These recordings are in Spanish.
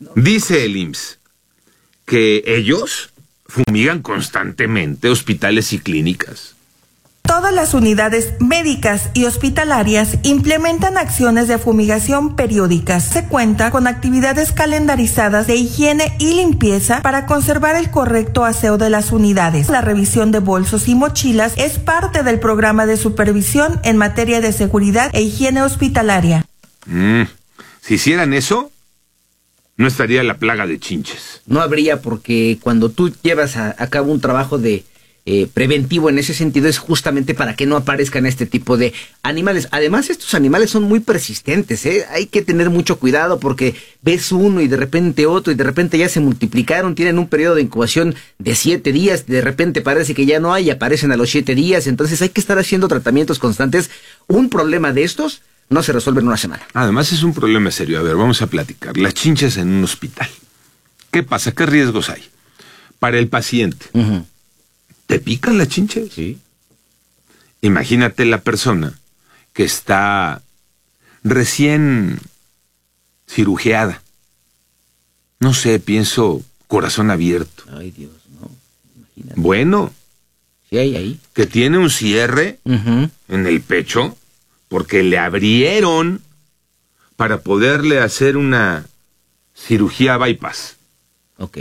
Dice el IMSS que ellos fumigan constantemente hospitales y clínicas. Todas las unidades médicas y hospitalarias implementan acciones de fumigación periódicas. Se cuenta con actividades calendarizadas de higiene y limpieza para conservar el correcto aseo de las unidades. La revisión de bolsos y mochilas es parte del programa de supervisión en materia de seguridad e higiene hospitalaria. Si hicieran eso, no estaría la plaga de chinches. No habría, porque cuando tú llevas a cabo un trabajo de preventivo en ese sentido, es justamente para que no aparezcan este tipo de animales. Además, estos animales son muy persistentes, ¿eh? Hay que tener mucho cuidado, porque ves uno y de repente otro, y de repente ya se multiplicaron, tienen un periodo de incubación de 7 días, de repente parece que ya no hay, y aparecen a los 7 días, entonces hay que estar haciendo tratamientos constantes. Un problema de estos no se resuelve en una semana. Además es un problema serio. A ver, vamos a platicar. Las chinches en un hospital. ¿Qué pasa? ¿Qué riesgos hay? Para el paciente. ¿Te pican las chinches? Sí. Imagínate la persona que está recién cirugiada. No sé, pienso corazón abierto. Ay, Dios, no. Imagínate. Bueno. Sí, hay ahí. Que tiene un cierre en el pecho porque le abrieron para poderle hacer una cirugía bypass. Ok.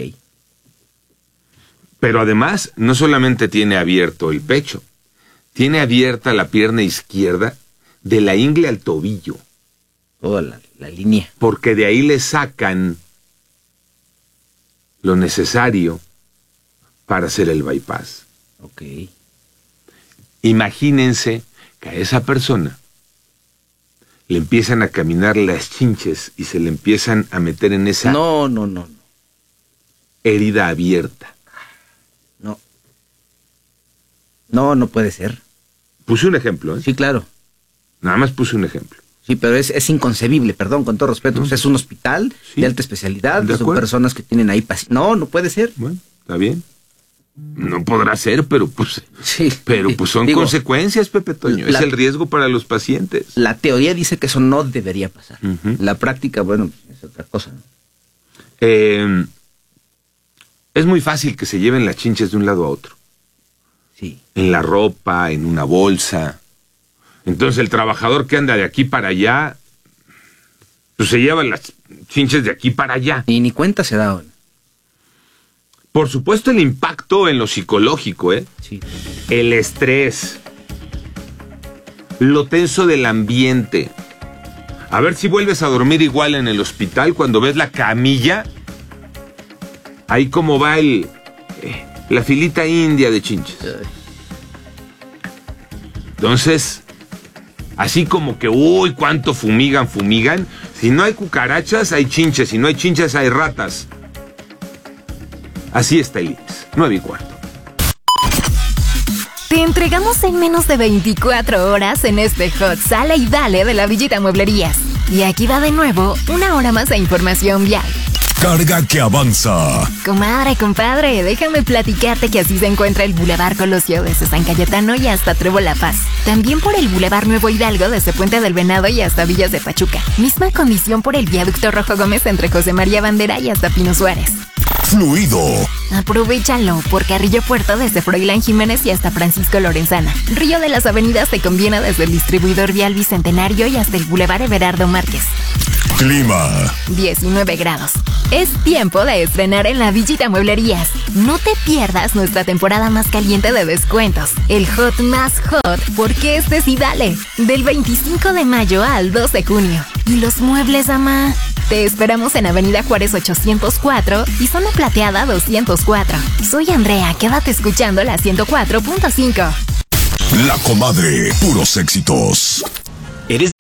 Pero además, no solamente tiene abierto el pecho, tiene abierta la pierna izquierda de la ingle al tobillo. Toda la línea. Porque de ahí le sacan lo necesario para hacer el bypass. Ok. Imagínense que a esa persona le empiezan a caminar las chinches y se le empiezan a meter en esa No. herida abierta. No puede ser. Puse un ejemplo, ¿eh? Sí, claro. Nada más puse un ejemplo. Sí, pero es inconcebible, perdón, con todo respeto. Pues es un hospital de alta especialidad, son personas que tienen ahí no puede ser. Bueno, está bien. No podrá ser, pero pues son consecuencias, Pepe Toño. Es el riesgo para los pacientes. La teoría dice que eso no debería pasar. La práctica, bueno, es otra cosa, ¿no? Es muy fácil que se lleven las chinches de un lado a otro. Sí. En la ropa, en una bolsa. Entonces el trabajador que anda de aquí para allá, pues se lleva las chinches de aquí para allá. Y ni cuenta se da. Por supuesto el impacto en lo psicológico, ¿eh? Sí. El estrés. Lo tenso del ambiente. A ver si vuelves a dormir igual en el hospital cuando ves la camilla. Ahí como va la filita india de chinches. Entonces, así como que, uy, cuánto fumigan. Si no hay cucarachas, hay chinches. Si no hay chinches, hay ratas. Así está el IMSS, 9:15. Te entregamos en menos de 24 horas en este Hot Sale y Dale de la Villita Mueblerías. Y aquí va de nuevo una hora más de información vial. Carga que avanza. Comadre, compadre, déjame platicarte que así se encuentra el Boulevard Colosio desde San Cayetano y hasta Trevo La Paz. También por el Boulevard Nuevo Hidalgo desde Puente del Venado y hasta Villas de Pachuca. Misma condición por el Viaducto Rojo Gómez entre José María Bandera y hasta Pino Suárez. Fluido. Aprovéchalo por Carrillo Puerto desde Froilán Jiménez y hasta Francisco Lorenzana. Río de las Avenidas te conviene desde el distribuidor vial Bicentenario y hasta el Boulevard Everardo Márquez. Clima. 19 grados. Es tiempo de estrenar en la Villita Mueblerías. No te pierdas nuestra temporada más caliente de descuentos. El hot más hot, porque este sí dale. Del 25 de mayo al 2 de junio. ¿Y los muebles, ama? Te esperamos en Avenida Juárez 804 y Zona Plateada 204. Soy Andrea, quédate escuchando la 104.5. La Comadre, puros éxitos. ¿Eres